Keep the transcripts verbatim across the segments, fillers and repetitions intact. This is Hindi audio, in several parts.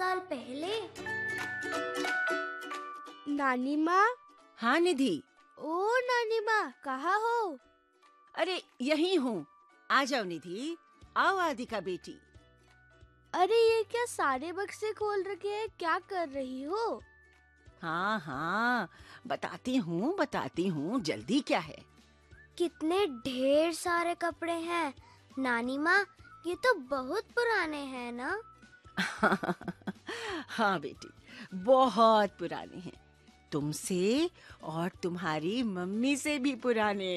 साल पहले। नानी माँ। हाँ निधि। ओ नानी माँ, कहाँ हो? अरे यहीं हूँ, आ जाओ निधि, आओ आदिका बेटी। अरे ये क्या सारे बक्से खोल रखे हैं, क्या कर रही हो? हाँ हाँ बताती हूँ बताती हूँ, जल्दी क्या है। कितने ढेर सारे कपड़े हैं नानी माँ, ये तो बहुत पुराने हैं ना? हाँ बेटी, बहुत पुराने हैं, तुमसे और तुम्हारी मम्मी से भी पुराने।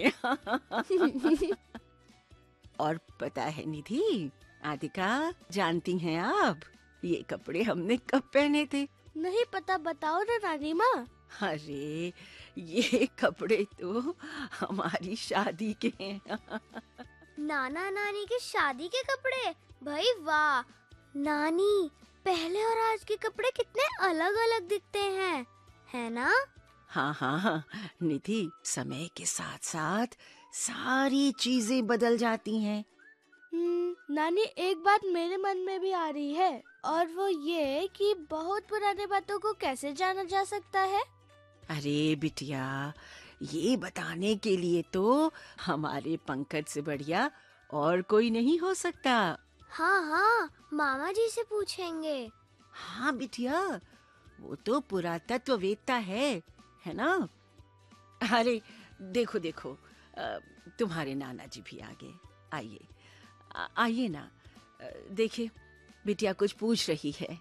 और पता है निधि, आदिका, जानती हैं आप ये कपड़े हमने कब पहने थे? नहीं पता, बताओ ना नानी माँ। अरे ये कपड़े तो हमारी शादी के हैं। नाना नानी की शादी के कपड़े? भाई वाह नानी, पहले और आज के कपड़े कितने अलग अलग दिखते हैं, है ना? हाँ हाँ हाँ निधि, समय के साथ साथ सारी चीजें बदल जाती हैं। हम्म, नानी एक बात मेरे मन में भी आ रही है, और वो ये कि बहुत पुराने बातों को कैसे जाना जा सकता है? अरे बिटिया, ये बताने के लिए तो हमारे पंकज से बढ़िया और कोई नहीं हो सकता। हाँ हाँ, मामा जी से पूछेंगे। हाँ बिटिया, वो तो पुरातत्ववेत्ता है, है ना? अरे देखो देखो, अ, तुम्हारे नाना जी भी आ गए, आइए आ- आइए ना, अ, देखिए बिटिया कुछ पूछ रही है।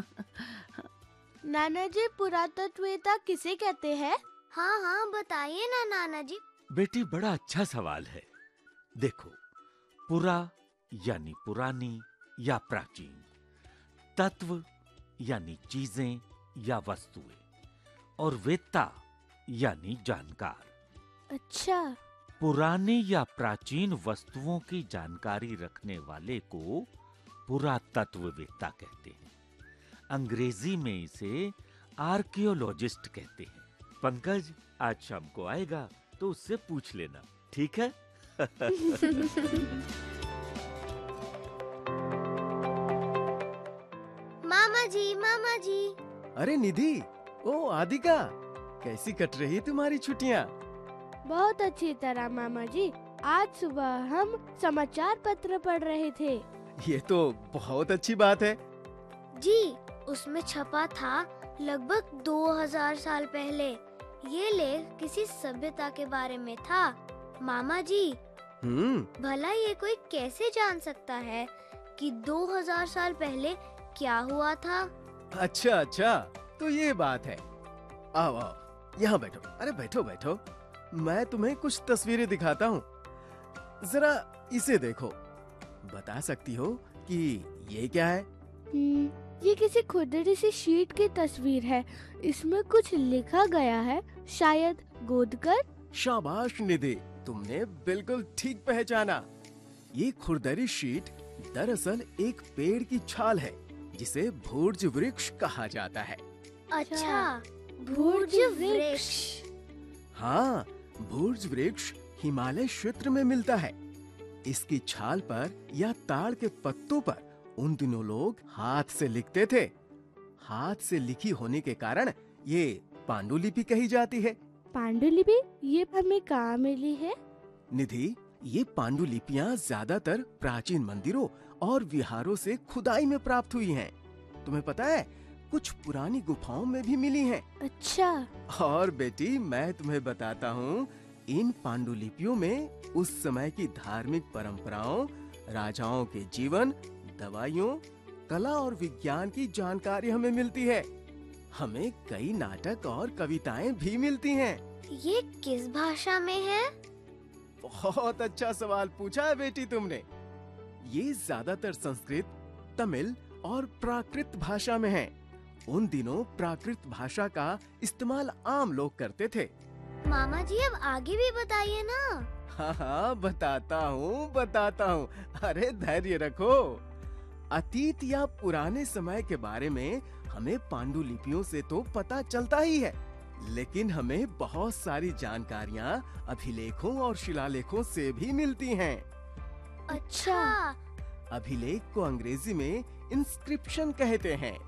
नाना जी, पुरातत्ववेत्ता किसे कहते हैं? हाँ हाँ बताइए ना नाना जी। बेटी, बड़ा अच्छा सवाल है। देखो, पुरा यानी पुरानी या प्राचीन, तत्व यानी चीजें या वस्तुएं, और वेत्ता यानी जानकार। अच्छा। पुराने या प्राचीन वस्तुओं की जानकारी रखने वाले को पुरातत्ववेत्ता कहते हैं। अंग्रेजी में इसे आर्कियोलॉजिस्ट कहते हैं। पंकज आज शाम को आएगा तो उससे पूछ लेना, ठीक है? मामा जी, मामा जी। अरे निधि, ओ आदिका, कैसी कट रही तुम्हारी छुट्टियाँ? बहुत अच्छी तरह मामा जी। आज सुबह हम समाचार पत्र पढ़ रहे थे। ये तो बहुत अच्छी बात है। जी, उसमें छपा था लगभग दो हज़ार साल पहले। ये लेख किसी सभ्यता के बारे में था। मामा जी, हम्म, भला ये कोई कैसे जान सकता है कि दो हज़ार साल पहले क्या हुआ था? अच्छा अच्छा, तो ये बात है। आओ आओ, यहाँ बैठो। अरे बैठो बैठो, मैं तुम्हें कुछ तस्वीरें दिखाता हूँ। जरा इसे देखो, बता सकती हो कि ये क्या है? हम्म, ये किसी खुरदरी सी शीट की तस्वीर है। इसमें कुछ लिखा गया है, शायद गोदकर। शाबाश निधि, तुमने बिल्कुल ठीक पहचाना। ये खुरदरी शीट दरअसल एक पेड़ की छाल है, जिसे भूर्ज वृक्ष कहा जाता है। अच्छा, भूर्ज वृक्ष। हाँ, भूर्ज वृक्ष हिमालय क्षेत्र में मिलता है। इसकी छाल पर या ताड़ के पत्तों पर उन दिनों लोग हाथ से लिखते थे। हाथ से लिखी होने के कारण ये पांडुलिपि कही जाती है। पांडुलिपि? ये हमें कहाँ मिली है? निधि, ये पांडुलिपियाँ ज्यादातर प्राचीन मंदिरों और विहारों से खुदाई में प्राप्त हुई हैं। तुम्हें पता है, कुछ पुरानी गुफाओं में भी मिली हैं। अच्छा। और बेटी, मैं तुम्हें बताता हूँ, इन पांडुलिपियों में उस समय की धार्मिक परंपराओं, राजाओं के जीवन, दवाइयों, कला और विज्ञान की जानकारी हमें मिलती है। हमें कई नाटक और कविताएं भी मिलती हैं। ये किस भाषा में है? बहुत अच्छा सवाल पूछा है बेटी तुमने। ये ज्यादातर संस्कृत, तमिल और प्राकृत भाषा में है। उन दिनों प्राकृत भाषा का इस्तेमाल आम लोग करते थे। मामा जी, अब आगे भी बताइए ना। हाँ हाँ बताता हूँ बताता हूँ अरे धैर्य रखो। अतीत या पुराने समय के बारे में हमें पांडुलिपियों से तो पता चलता ही है, लेकिन हमें बहुत सारी जानकारियाँ अभिलेखों और शिलालेखों से भी मिलती हैं। अच्छा। अभिलेख को अंग्रेजी में इंस्क्रिप्शन कहते हैं।